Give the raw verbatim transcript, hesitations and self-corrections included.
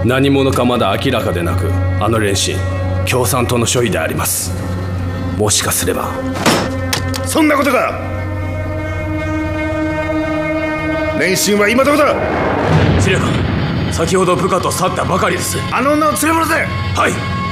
何者かまだ明らかでなく、あの連心共産党の所為であります。もしかすれば。 そんなことか。連心は今どこだ。 司令官、先ほど部下と去ったばかりです。 あの女を連れ戻せ。 はい。